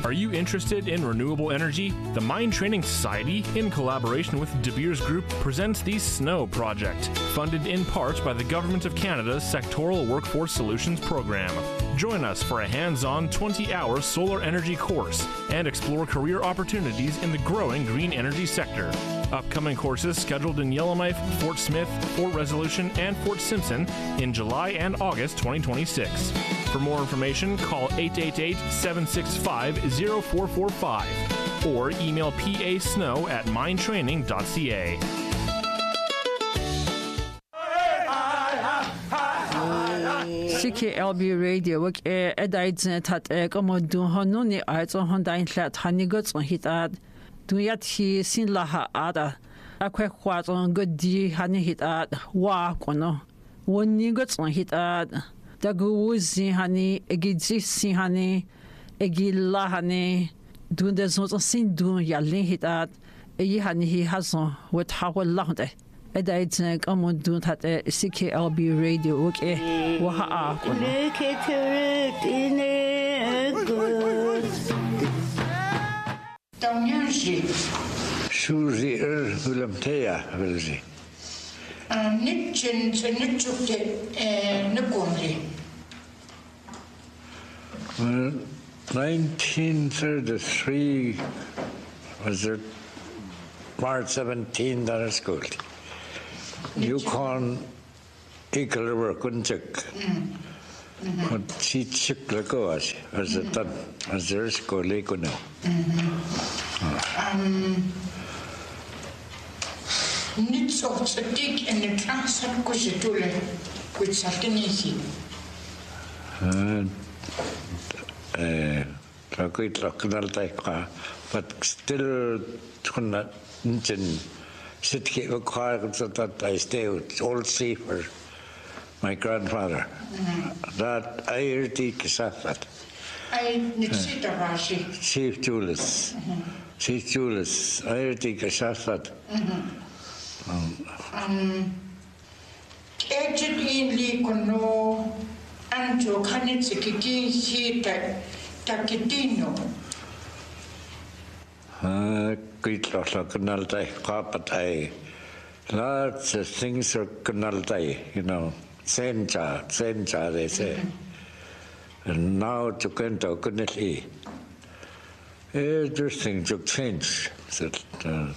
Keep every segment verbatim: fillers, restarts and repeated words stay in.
Are you interested in renewable energy? The Mine Training Society, in collaboration with De Beers Group, presents the SNOW Project, funded in part by the Government of Canada's Sectoral Workforce Solutions Program. Join us for a hands-on twenty-hour solar energy course and explore career opportunities in the growing green energy sector. Upcoming courses scheduled in Yellowknife, Fort Smith, Fort Resolution, and Fort Simpson in July and August twenty twenty-six. For more information, call eight eight eight, seven six five, zero four four five or email pasnow at minetraining dot c a. C K L B Radio wak e edaidzne tat e komodun honuni aizon hondain tlat hanigots on hitad duyat hi sin laha ada akwe kwazon godi hani hitad wa kono wonigots on hitad daguzi hani egidzi sin hani egilla hani dunde zon sin dun yalin hitad e hani hi hazon wat hawal lahde edaidzne komodun tat e C K L B Radio wak e waha kono Susie er Willem Thea wil ze. Niet in zijn niet zo te nekomri. Well, nineteen thirty-three was it March seventeenth that I school. Yukon Eagle River Kunchik. But she took the course as a ton as their school Lekuna. Niet zo te dik in de klas had kusitule with Saltinisi. Eh, Trakuit Raknal Taika, but still Tuna Nchin Sitki required that I stay with old Seafer. My grandfather. Mm-hmm. That I heard the Kisafat. I need to see the Rashi. Chief Julius. Chief Julius. I heard the Kisafat. Um, Agent Inli Kono Anto Kanitsiki Hita Takitino. Ah, great Kanaltai, Kapatai. Lots of things are Kanaltai, you know. Sencha, Sencha, they say. Mm-hmm. And now to Kento couldn't eat. Interesting to change. That, uh,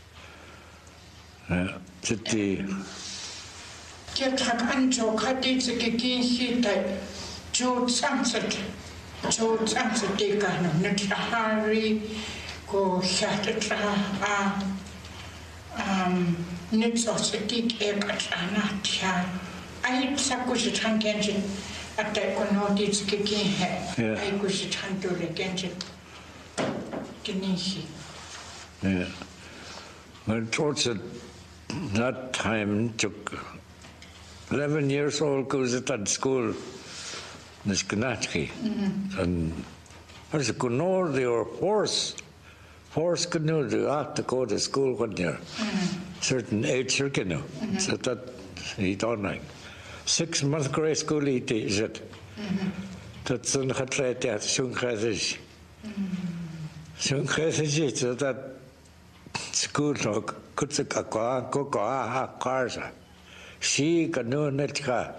uh, the Get Anto Kaditsiki Hita, Joe Sunset, Joe Sunset, Dekano, Natahari, go Shatatra, um, Nitsotik, Ekatanatia. I sakusha tangenji at the connotis kicking head. I wish it hand to the genji. Genishi. Yeah. Well, towards that time took eleven years old goes at school in Skanatki. And as a Gunor, they were force. Force canoe, they have to go to school when you're certain age, you know. So that he don't like. Six month grade school he is it. That's on the trade at Shunkrasish. Shunkrasish, so that school talk could say a car, go go cars. She can know Netka.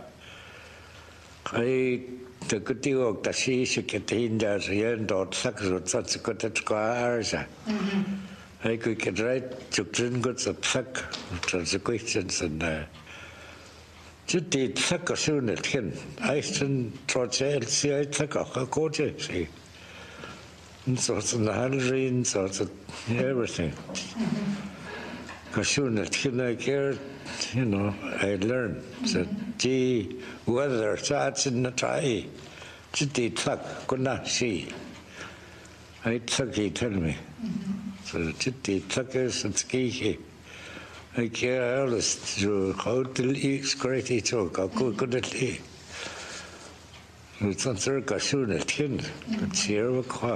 I the good deal that she should get in there, the end of Saxon, such a good cars. I could get right to drink goods of sack, questions and. Just suck a soon at him. I shouldn't try to see I took a coach, see. And so it's in the handling, so it's everything. Because soon at him, I care, you know, I learned that the weather starts in the try. Just tuck, could not see. I took he tell me. So just tuck is and ski. I care alles to how to eat great each other, how good it is. It's on circa soon at him, but here we go.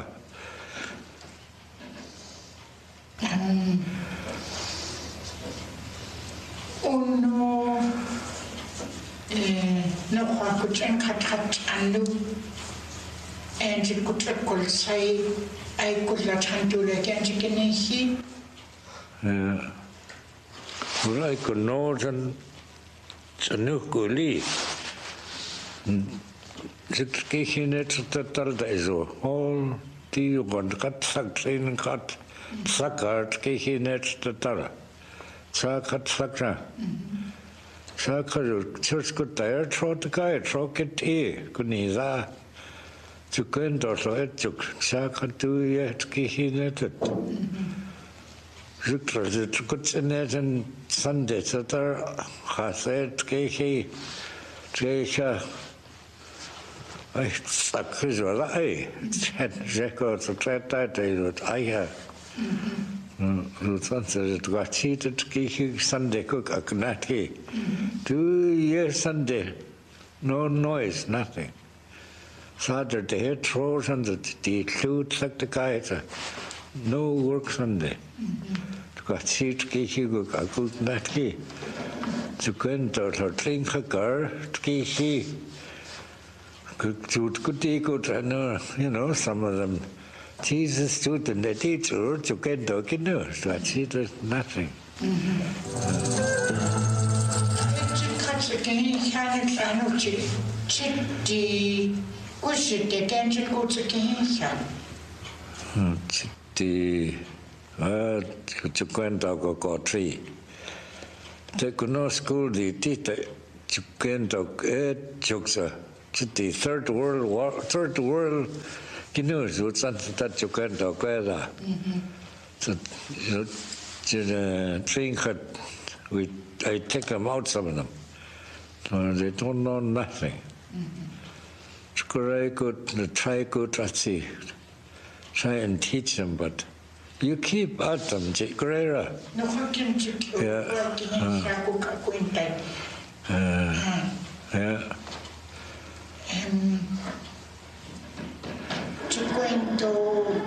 Uno, no one could drink at Hatalu, and you could say ai kulla tantule kan chikene hi ja Ura ko no jan chanu ko li Zit kihinet tatal daiso all die von kat sakrin kat sakat kihinet tatal sakat sakra sakar church ko tayar trot kai troket e kuniza chukend so et chuk sakat tu yet kihinet Zikra zit kutsenet en Sunday tatar khaset kihi Tresha I stuck his well, I had records of that day that I have. Lutonsa got cheated to Sunday cook a knatty. Two years Sunday, no noise, nothing. Saturday, throws on the flute like the guy, no work Sunday. Got cheated to cook a good knatty. To go into her drink a girl, to Good, good, good, I know, you know, some of them tease the student, the teacher, to get dog in there, so I see there's nothing. Chitty, uh, to go and dog or tree. Take no school, the teacher, to go and dog, it jokes. The third world war, third world news was that you can't talk about. So you know, drink it. We I take them out, some of them. So they don't know nothing. It's very good. Try good. Try try and teach them, but you keep at them, Grera. Yeah. Yeah. Um, to go into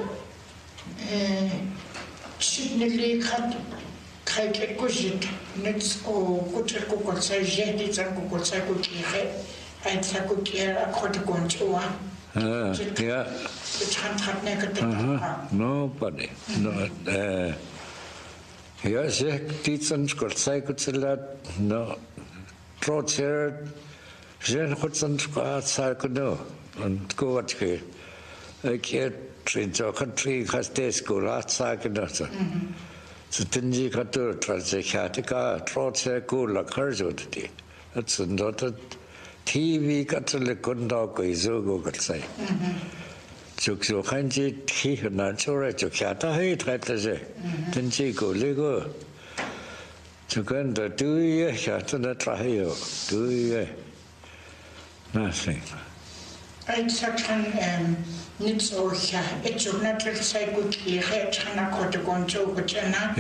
Sydney had Kike Kushit, Nets or Kutakukot Sajeti, Zakukot Sakuki, and Sakuki, a Kotagontua. Yeah. Which can't have negative. Nobody. No. Yes, teachers got psychotilat, no. Trotter. Jen Hudson Sarkono and go at here. I can't treat your country has day school outside. So Tinji Katur Transacatica, Trotser Kula Kurzoti. That's not a T V Catholic Kundako is Zogo could say. Chukso Hanji, he had not sure at Jokata, he tried to say. Tinji go Lego. Chukanda, do ye, Shatana Trio, do ye. Nothing. It's such an nits or here. It's not a psychic here, Chana Kotagonjo, Chana.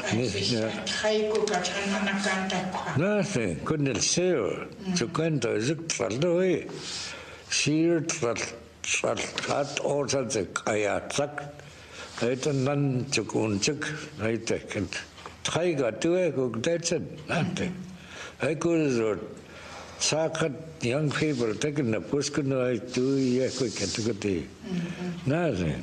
Yeah, nothing. Couldn't say her. Chukanda is it for the way. Sheer trot all the kayak. I don't none Chukunchuk. I take it. Tiger to a cook, that's it. Nothing. I could Sakat young people taking the Puskano two years quick to go to nothing.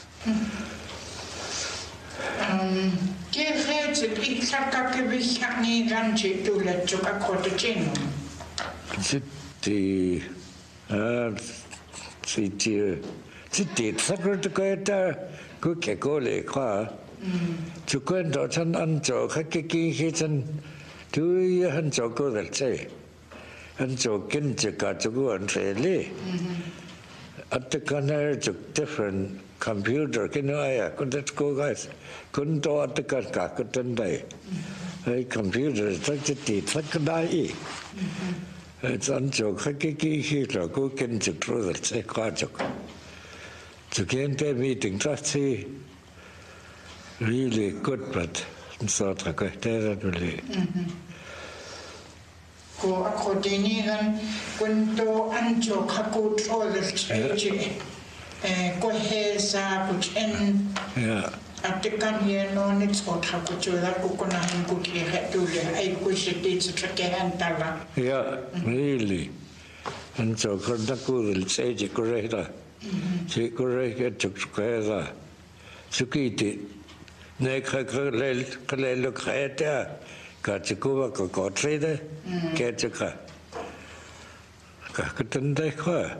Um, give her the big Sakaki Ranchi to let Joka Cotagino. City, uh, city, city, Sakura to go there, cook a gole car. To go and dodge an unjo, Hakiki hidden two years and Joko, they'll say. And so Kinchika to go and say, at the corner to different computer, can I couldn't go guys, couldn't do at the Kaka, couldn't I? A computer is like the teeth, like a die. It's unjoke, Hakiki Hitler, go Kinchik through the say Kajok. To get a meeting, that's really good, but sort of good, really. Ko ako dinigan kwento anjo kakut oler cheche ko hesa kuchen at the kan here no nits ot hakucho da ko kona hin ku ke hetule ai ku shiti tsake tala. Yeah, really. And so konta ku el cheche koreta. Che koreka chukera. Sukiti. Nekakale Kalelo Kata, Katsukuva Kokotrede, Kataka. Kakatan de Qua.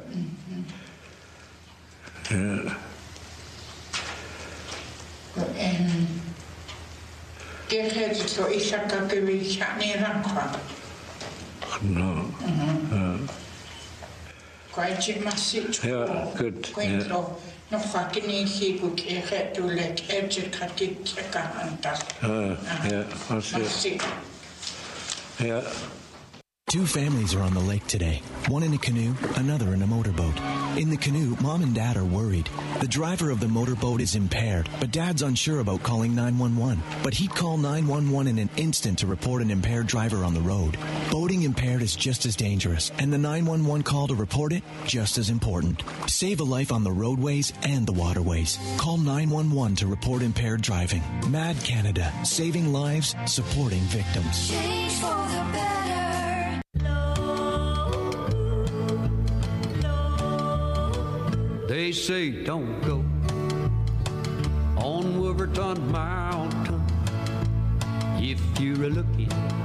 Get so Isaka Shani Rankwa. No. Quite massive. Yeah, good. No fucking he would get to let Edge cut it. Yeah, I see. Yeah. Two families are on the lake today, one in a canoe, another in a motorboat. In the canoe, Mom and Dad are worried. The driver of the motorboat is impaired, but Dad's unsure about calling nine one one. But he'd call nine one one in an instant to report an impaired driver on the road. Boating impaired is just as dangerous, and the nine one one call to report it, just as important. Save a life on the roadways and the waterways. Call nine one one to report impaired driving. MAD Canada, saving lives, supporting victims. Change for the better. They say don't go on Wolverton Mountain if you're looking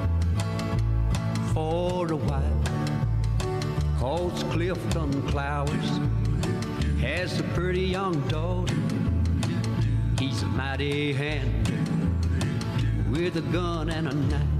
for a wife. Cause Clifton Clowers has a pretty young daughter. He's a mighty hand with a gun and a knife.